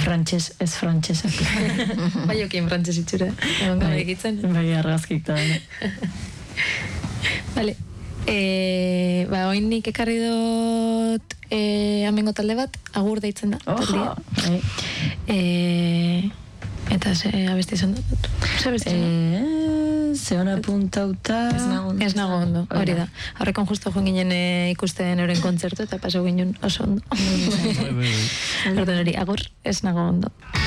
frantses, ez frantsesak. Bai, okin frantses itxura. Egon gabe egitzen. Bai, argazkik da. Vale. Oin nik ekarri dut amengo talde bat, agur deitzen da. Eta abesti izan dut. Ze hona puntauta... Ez nago ondo, hori da. Horrekon justo joan ginen ikusten euren kontzertu eta paso ginen oso ondo. Orduan hori, agur, ez nago ondo.